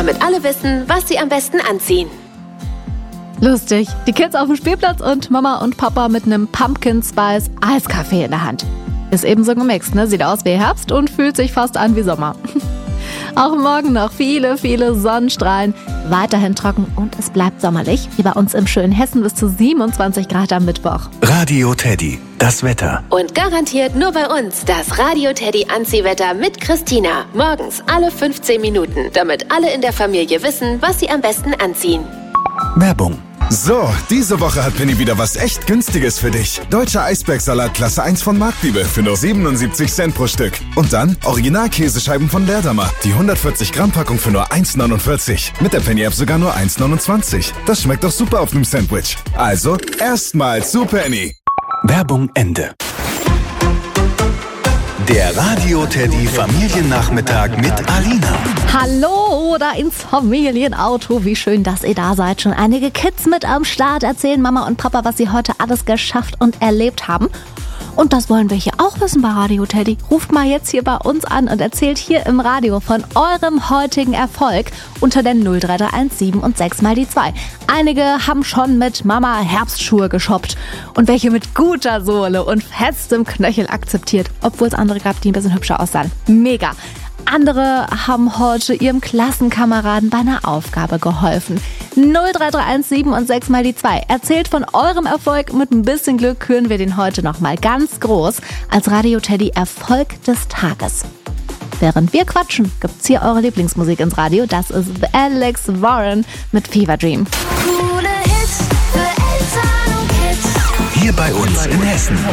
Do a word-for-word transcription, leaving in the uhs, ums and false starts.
damit alle wissen, was sie am besten anziehen. Lustig. Die Kids auf dem Spielplatz und Mama und Papa mit einem Pumpkin Spice Eiskaffee in der Hand. Ist ebenso gemixt, ne? Sieht aus wie Herbst und fühlt sich fast an wie Sommer. Auch morgen noch viele, viele Sonnenstrahlen. Weiterhin trocken und es bleibt sommerlich. Wie bei uns im schönen Hessen bis zu siebenundzwanzig Grad am Mittwoch. Radio Teddy, das Wetter. Und garantiert nur bei uns das Radio Teddy Anziehwetter mit Christina. Morgens alle fünfzehn Minuten, damit alle in der Familie wissen, was sie am besten anziehen. Werbung. So, diese Woche hat Penny wieder was echt Günstiges für dich. Deutscher Eisbergsalat Klasse eins von Marktliebe für nur siebenundsiebzig Cent pro Stück. Und dann Original-Käsescheiben von Leerdammer. Die hundertvierzig Gramm Packung für nur eins neunundvierzig. Mit der Penny-App sogar nur eins neunundzwanzig. Das schmeckt doch super auf einem Sandwich. Also, erstmal zu Penny. Werbung Ende. Der Radio Teddy Familiennachmittag mit Alina. Hallo oder ins Familienauto. Wie schön, dass ihr da seid. Schon einige Kids mit am Start erzählen Mama und Papa, was sie heute alles geschafft und erlebt haben. Und das wollen wir hier auch wissen bei Radio Teddy. Ruft mal jetzt hier bei uns an und erzählt hier im Radio von eurem heutigen Erfolg unter der null drei drei eins sieben und sechs mal die zwei. Einige haben schon mit Mama Herbstschuhe geshoppt und welche mit guter Sohle und festem Knöchel akzeptiert, obwohl es andere gab, die ein bisschen hübscher aussahen. Mega! Andere haben heute ihrem Klassenkameraden bei einer Aufgabe geholfen. null drei drei eins sieben und sechs mal die zwei. Erzählt von eurem Erfolg. Mit ein bisschen Glück küren wir den heute nochmal ganz groß als Radio Teddy Erfolg des Tages. Während wir quatschen, gibt's hier eure Lieblingsmusik ins Radio. Das ist Alex Warren mit Fever Dream. Hier bei uns in Hessen.